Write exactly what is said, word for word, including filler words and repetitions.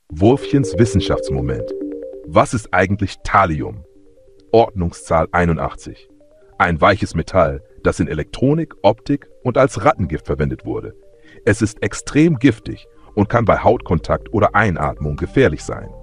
Wurfchens Wissenschaftsmoment. Was ist eigentlich Thallium? Ordnungszahl einundachtzig. Ein weiches Metall, das in Elektronik, Optik und als Rattengift verwendet wurde. Es ist extrem giftig und kann bei Hautkontakt oder Einatmung gefährlich sein.